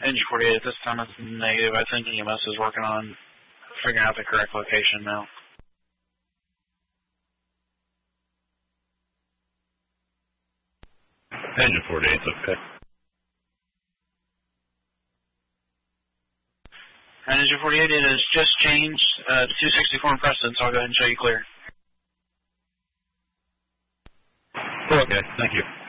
Engine 48, at this time it's negative. I think EMS is working on figuring out the correct location now. Engine 48, okay. Engine 48, it has just changed to 264 in Preston, so I'll go ahead and show you clear. Okay, thank you.